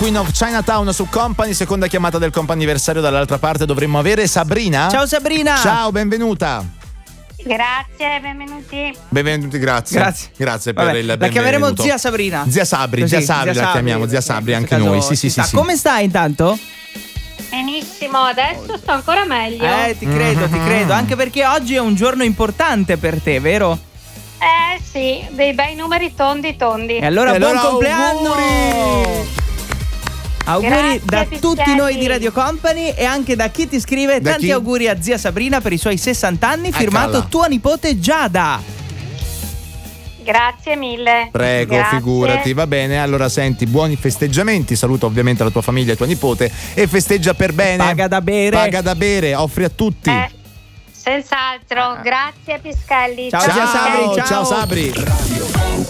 Queen of Chinatown su Company, seconda chiamata del comp'anniversario. Dall'altra parte dovremmo avere Sabrina. Ciao Sabrina. Ciao, benvenuta. Grazie, benvenuti. Benvenuti, grazie. Grazie per il benvenuto. La chiameremo zia Sabrina. Zia Sabri, Così, zia Sabri la chiamiamo, zia Sabri anche noi. Sì. Come stai intanto? Benissimo, adesso sto ancora meglio. Ti credo, anche perché oggi è un giorno importante per te, vero? Sì, dei bei numeri tondi. E allora buon compleanno! Auguri Grazie, da tutti Pistelli. noi di Radio Company e anche da chi ti scrive. Da Tanti chi? auguri a zia Sabrina per i suoi 60 anni, firmato Eccola. tua nipote Giada. Grazie mille. Prego, Grazie. figurati, va bene. Allora senti, buoni festeggiamenti. Saluto ovviamente la tua famiglia e tua nipote e festeggia per bene. Paga da bere. Offri a tutti. Senz'altro, grazie Pistelli. Ciao, zia Sabri, ciao. Ciao Sabri.